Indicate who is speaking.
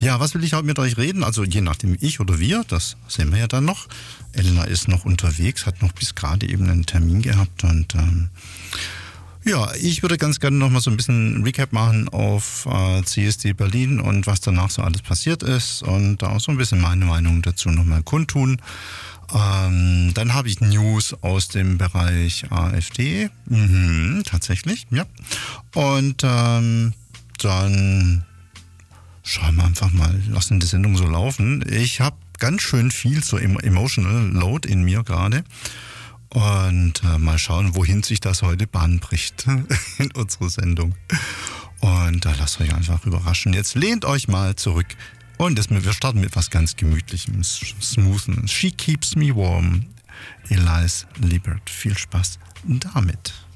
Speaker 1: Ja, was will ich heute mit euch reden? Also je nachdem ich oder wir, das sehen wir ja dann noch. Elena ist noch unterwegs, hat noch bis gerade eben einen Termin gehabt und ja, ich würde ganz gerne noch mal so ein bisschen Recap machen auf CSD Berlin und was danach so alles passiert ist und da auch so ein bisschen meine Meinung dazu nochmal kundtun. Dann habe ich News aus dem Bereich AfD. Tatsächlich, ja. Und dann schauen wir einfach mal, lassen die Sendung so laufen. Ich habe ganz schön viel so Emotional Load in mir gerade. Und mal schauen, wohin sich das heute Bahn bricht in unserer Sendung. Und da lasst euch einfach überraschen. Jetzt lehnt euch mal zurück. Und wir starten mit was ganz Gemütlichem, Smoothen. She Keeps Me Warm, Elise Liebert. Viel Spaß damit.